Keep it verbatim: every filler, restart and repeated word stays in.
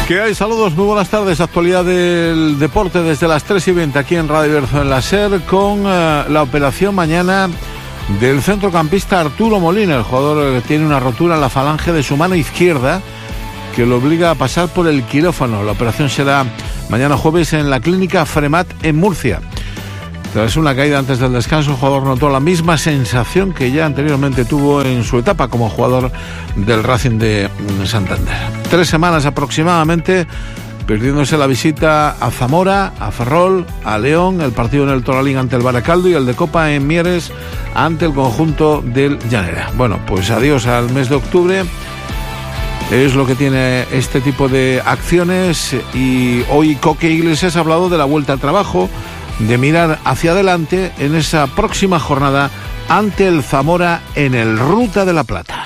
¿Qué hay? Saludos, muy buenas tardes. Actualidad del deporte desde las tres y veinte aquí en Radio Berzo en la SER con uh, la operación mañana del centrocampista Arturo Molina. El jugador tiene una rotura en la falange de su mano izquierda que lo obliga a pasar por el quirófano. La operación será mañana jueves en la clínica Fremat en Murcia. Tras una caída antes del descanso, el jugador notó la misma sensación que ya anteriormente tuvo en su etapa como jugador del Racing de Santander. Tres semanas aproximadamente, perdiéndose la visita a Zamora, a Ferrol, a León, el partido en el Toralín ante el Baracaldo y el de Copa en Mieres ante el conjunto del Llanera. Bueno, pues adiós al mes de octubre. Es lo que tiene este tipo de acciones y hoy Coque Iglesias ha hablado de la vuelta al trabajo, de mirar hacia adelante en esa próxima jornada ante el Zamora en el Ruta de la Plata.